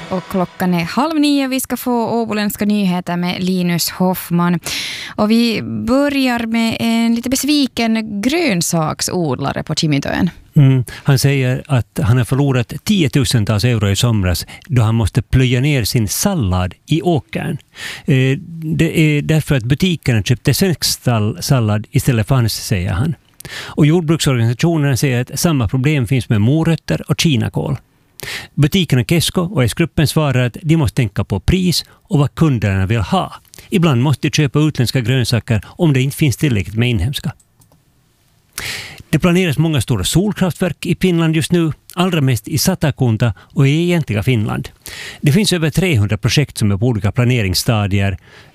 och klockan är 8:30. Vi ska få åboländska nyheter med Linus Hoffman. Och vi börjar med en lite besviken grönsaksodlare på Kimitöön. Han säger att han har förlorat 10 000-tals euro i somras då han måste plöja ner sin sallad i åkern. Det är därför att butikerna köpte svensk sallad istället för hans, säger han. Och jordbruksorganisationerna säger att samma problem finns med morötter och kinakål. Butikerna Kesko och S-gruppen svarar att de måste tänka på pris och vad kunderna vill ha. Ibland måste de köpa utländska grönsaker om det inte finns tillräckligt med inhemska. Det planeras många stora solkraftverk i Finland just nu, allra mest i Satakunta och i egentliga Finland. Det finns över 300 projekt som är på olika planeringsstadier,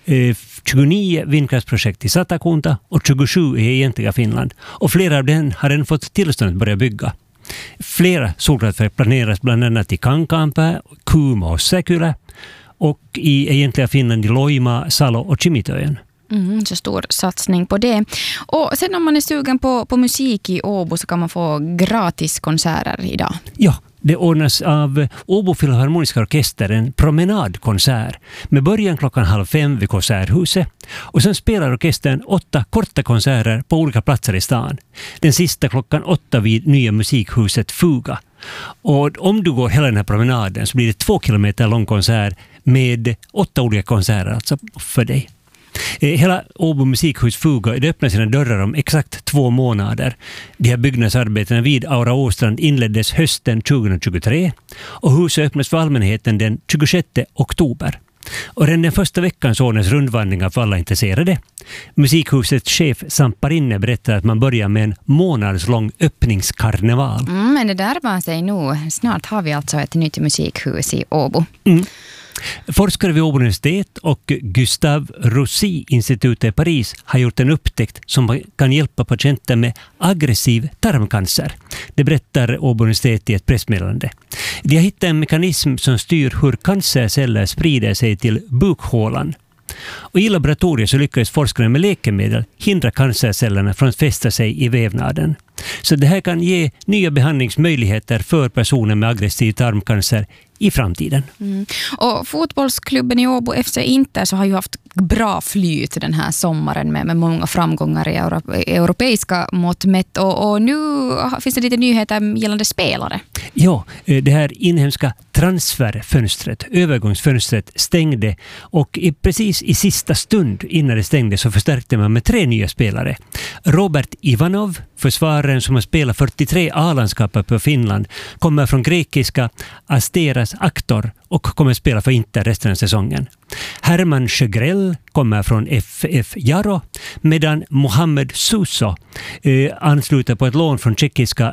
29 vindkraftsprojekt i Satakunta och 27 i egentliga Finland. Och flera av dem har redan fått tillstånd att börja bygga. Flera solkraftverk planeras bland annat i Kankaanpää, Kuuma och Säkylä och i egentliga Finland i Loima, Salo och Kimitöön. Så stor satsning på det. Och sen om man är sugen på musik i Åbo så kan man få gratis konserter idag. Ja, det ordnas av Åbo Filharmoniska orkester en promenadkonsert med början 4:30 vid Konserthuset. Och sen spelar orkestern 8 korta konserter på olika platser i stan. Den sista 8:00 vid nya musikhuset Fuga. Och om du går hela den här promenaden så blir det 2 kilometer lång konsert med 8 olika konserter alltså för dig. Hela Åbo musikhus Fuga öppnar sina dörrar om exakt 2 månader. De här byggnadsarbetena vid Aura Åstrand inleddes hösten 2023 och huset öppnas för allmänheten den 26 oktober. Och redan den första veckan så ordnas rundvandringar för alla intresserade. Musikhusets chef Samparinne berättar att man börjar med en månadslång öppningskarneval. Men det där var sig nu. Snart har vi alltså ett nytt musikhus i Åbo. Forskare vid Åbo universitet och Gustave Roussy-institutet i Paris har gjort en upptäckt som kan hjälpa patienter med aggressiv tarmcancer. Det berättar Åbo universitet i ett pressmeddelande. De har hittat en mekanism som styr hur cancerceller sprider sig till bukhålan. Och i laboratoriet så lyckades forskarna med läkemedel hindra cancercellerna från att fästa sig i vävnaden. Så det här kan ge nya behandlingsmöjligheter för personer med aggressiv tarmcancer i framtiden. Och fotbollsklubben i Åbo FC Inter så har ju haft bra flyt den här sommaren med många framgångar i europeiska mått mätt. Och nu finns det lite nyheter gällande spelare. Ja, det här inhemska transferfönstret, övergångsfönstret stängde och precis i sista stund innan det stängde så förstärkte man med 3 nya spelare. Robert Ivanov, försvararen som har spelat 43 A-landskaper på Finland, kommer från grekiska Asteras Aktor och kommer spela för Inter resten av säsongen. Herman Sjögrell kommer från FF Jaro medan Mohamed Suso ansluter på ett lån från tjeckiska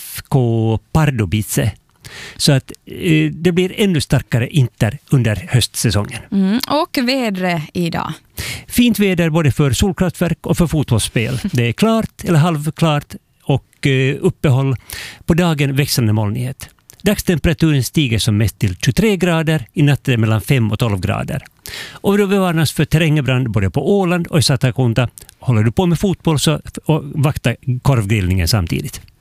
FK Pardubice. Så att det blir ännu starkare Inter under höstsäsongen. Och vädret idag? Fint väder både för solkraftverk och för fotbollsspel. Det är klart eller halvklart och uppehåll. På dagen växande molnighet. Dagstemperaturen stiger som mest till 23 grader, i natten mellan 5 och 12 grader. Och då bevarnas för terrängbrand både på Åland och i Satakunta. Håller du på med fotboll så vakta korvgrillningen samtidigt.